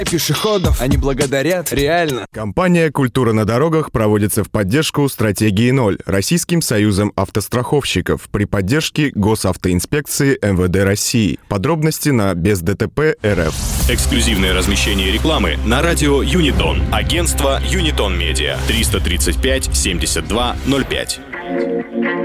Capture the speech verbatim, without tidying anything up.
пешеходов они благодарят реально. Компания «Культура на дорогах» проводится в поддержку стратегии ноль Российским союзом автостраховщиков при поддержке Госавтоинспекции эм вэ дэ России. Подробности на без дэ тэ пэ точка эр эф. Эксклюзивное размещение рекламы на радио Юнитон. Агентство Юнитон Медиа. триста тридцать пять семьдесят два ноль пять.